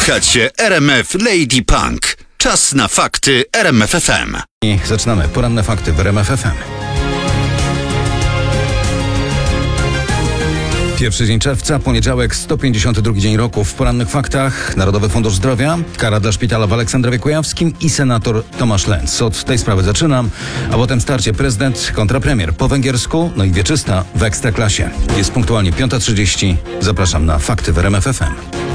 Słuchacie RMF Lady Punk. Czas na fakty RMF FM. I zaczynamy poranne fakty w RMF FM. Pierwszy dzień czerwca, poniedziałek, 152 dzień roku. W porannych faktach Narodowy Fundusz Zdrowia, kara dla szpitala w Aleksandrowie Kujawskim i senator Tomasz Lenz. Od tej sprawy zaczynam, a potem starcie prezydent kontra premier po węgiersku, no i wieczysta w Ekstraklasie. Jest punktualnie 5:30. Zapraszam na fakty w RMF FM.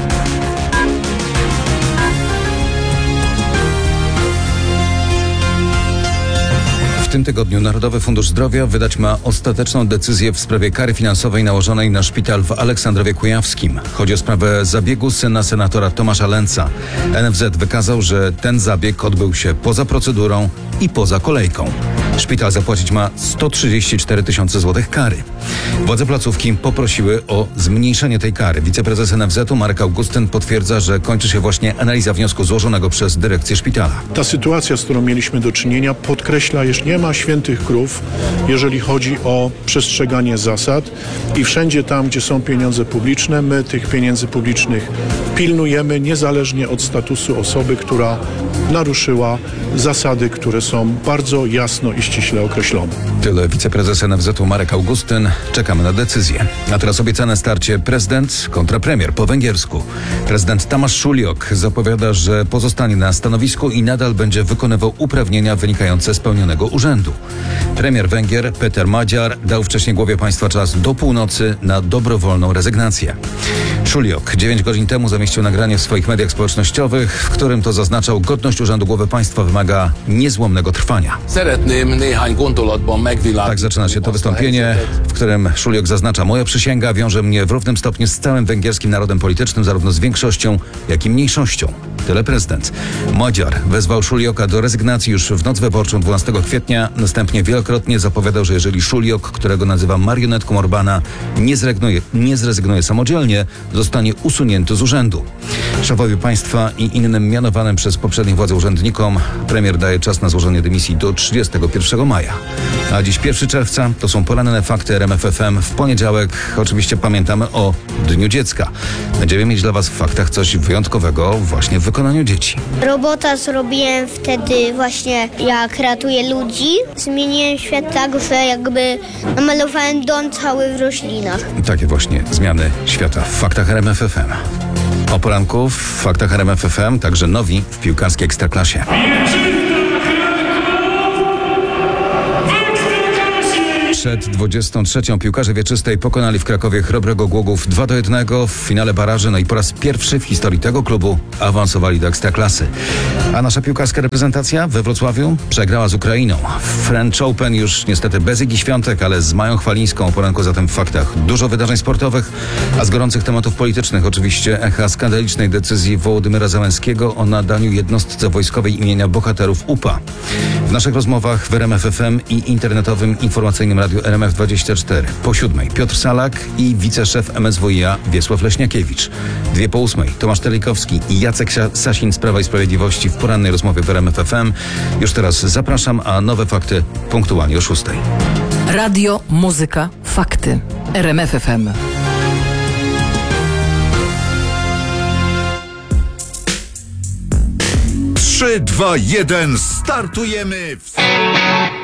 W tym tygodniu Narodowy Fundusz Zdrowia wydać ma ostateczną decyzję w sprawie kary finansowej nałożonej na szpital w Aleksandrowie Kujawskim. Chodzi o sprawę zabiegu syna senatora Tomasza Lenza. NFZ wykazał, że ten zabieg odbył się poza procedurą i poza kolejką. Szpital zapłacić ma 134 tysiące złotych kary. Władze placówki poprosiły o zmniejszenie tej kary. Wiceprezes NFZ-u Marek Augustyn potwierdza, że kończy się właśnie analiza wniosku złożonego przez dyrekcję szpitala. Ta sytuacja, z którą mieliśmy do czynienia, podkreśla, iż nie ma świętych krów, jeżeli chodzi o przestrzeganie zasad i wszędzie tam, gdzie są pieniądze publiczne, my tych pieniędzy publicznych pilnujemy, niezależnie od statusu osoby, która naruszyła zasady, które są bardzo jasno i ściśle określone. Tyle wiceprezes NFZ-u Marek Augustyn. Czekamy na decyzję. A teraz obiecane starcie prezydent kontra premier po węgiersku. Prezydent Tamas Suliok zapowiada, że pozostanie na stanowisku i nadal będzie wykonywał uprawnienia wynikające z pełnionego urzędu. Premier Węgier Péter Magyar dał wcześniej głowie państwa czas do północy na dobrowolną rezygnację. Suliok 9 godzin temu zamieścił nagranie w swoich mediach społecznościowych, w którym to zaznaczał, godność urzędu głowy państwa wymaga niezłomnego trwania. Tak zaczyna się to wystąpienie, w którym Suliok zaznacza: moja przysięga wiąże mnie w równym stopniu z całym węgierskim narodem politycznym, zarówno z większością, jak i mniejszością. Tyle prezydent. Magyar wezwał Sulioka do rezygnacji już w noc wyborczą 12 kwietnia. Następnie wielokrotnie zapowiadał, że jeżeli Suliok, którego nazywa marionetką Orbana, nie zrezygnuje samodzielnie, zostanie usunięty z urzędu. Szefowi państwa i innym mianowanym przez poprzednie władze urzędnikom premier daje czas na złożenie dymisji do 31 maja. A dziś 1 czerwca to są poranne fakty RMF FM. W poniedziałek oczywiście pamiętamy o Dniu Dziecka. Będziemy mieć dla Was w faktach coś wyjątkowego właśnie w wykonaniu dzieci. Robota zrobiłem wtedy właśnie, jak ratuję ludzi. Zmieniłem świat tak, że jakby namalowałem dom cały w roślinach. Takie właśnie zmiany świata w faktach RMF FM. O poranku w faktach RMF FM także nowi w piłkarskiej Ekstraklasie. Przed 23. piłkarze wieczystej pokonali w Krakowie Chrobrego Głogów 2-1 w finale baraży, no i po raz pierwszy w historii tego klubu awansowali do Ekstraklasy. A nasza piłkarska reprezentacja we Wrocławiu przegrała z Ukrainą. French Open już niestety bez Igi Świątek, ale z Mają Chwalińską. O poranku zatem w faktach dużo wydarzeń sportowych, a z gorących tematów politycznych oczywiście echa skandalicznej decyzji Wołodymyra Zełenskiego o nadaniu jednostce wojskowej imienia bohaterów UPA. W naszych rozmowach w RMF FM i internetowym informacyjnym radiu RMF24 po 7 Piotr Salak i wiceszef MSWiA Wiesław Leśniakiewicz. 2:08 Tomasz Telikowski i Jacek Sasin z Prawa i Sprawiedliwości w porannej rozmowie w RMF FM. Już teraz zapraszam, a nowe fakty punktualnie o 6. Radio, muzyka, fakty. RMF FM. 3, 2, 1, startujemy!